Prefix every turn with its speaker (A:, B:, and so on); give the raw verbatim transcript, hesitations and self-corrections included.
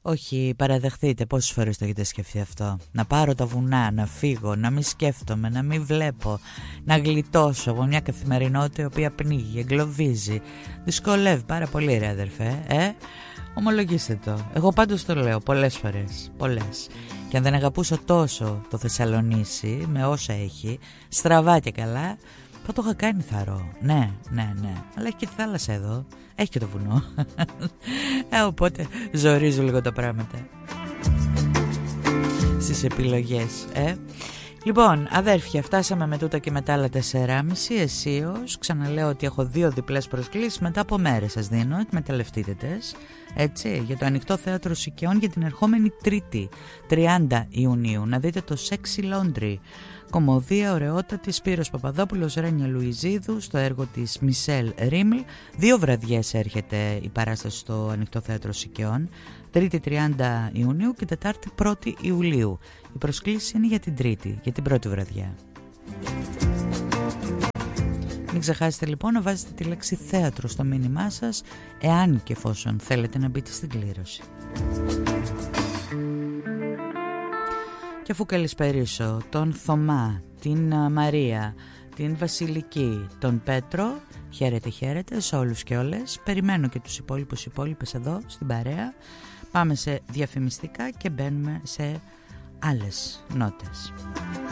A: Όχι, παραδεχτείτε, πόσες φορές το έχετε σκεφτεί αυτό? Να πάρω τα βουνά, να φύγω, να μην σκέφτομαι, να μην βλέπω, να γλιτώσω από μια καθημερινότητα η οποία πνίγει, εγκλωβίζει. Δυσκολεύει πάρα πολύ, ρε αδερφέ, ε? Ομολογήστε το. Εγώ πάντως το λέω πολλές φορές, πολλές. Και αν δεν αγαπούσα τόσο το Θεσσαλονίσι με όσα έχει, στραβά και καλά, θα το είχα κάνει θαρώ. Ναι, ναι, ναι. Αλλά έχει και τη θάλασσα εδώ. Έχει και το βουνό. ε, οπότε ζορίζω λίγο τα πράγματα στις επιλογές, ε. Λοιπόν, αδέρφια, φτάσαμε με τούτα και με τα άλλα τεσσεράμιση αισίως. Ξαναλέω ότι έχω δύο διπλές προσκλήσεις μετά από μέρες σας δίνω. Εκμεταλλευτείτε τες, έτσι, για το Ανοιχτό Θέατρο Σικαιών για την ερχόμενη Τρίτη, τριάντα Ιουνίου. Να δείτε το Sexy Laundry, κομμωδία ωραιότατη, Σπύρος Παπαδόπουλος, Ρένια Λουιζίδου, στο έργο της Μισελ Ρίμλ. Δύο βραδιές έρχεται η παράσταση στο Ανοιχτό Θέατρο Σικαιών, Τρίτη τριάντα Ιουνίου και Τετάρτη πρώτη Ιουλίου. Η προσκλήση είναι για την Τρίτη, για την πρώτη βραδιά. Μην ξεχάσετε λοιπόν να βάζετε τη λέξη θέατρο στο μήνυμά σας, εάν και εφόσον θέλετε να μπείτε στην κλήρωση. Και αφού καλησπερίσω τον Θωμά, την Μαρία, την Βασιλική, τον Πέτρο, χαίρετε χαίρετε σε όλους και όλες. Περιμένω και τους υπόλοιπους υπόλοιπες εδώ στην παρέα. Πάμε σε διαφημιστικά και μπαίνουμε σε άλλες νότες.